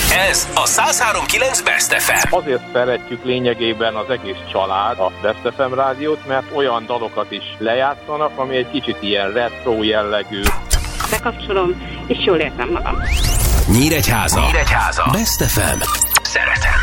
Ez a 103.9 Best FM. Azért szeretjük lényegében az egész család a Best FM rádiót, mert olyan dalokat is lejátszanak, ami egy kicsit ilyen retro jellegű. Bekapcsolom, és jól érzem magam. Nyíregyháza. Best FM. Szeretem.